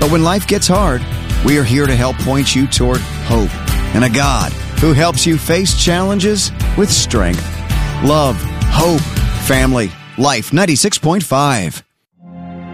But when life gets hard, we are here to help point you toward hope and a God who helps you face challenges with strength. Love, hope, family, Life 96.5.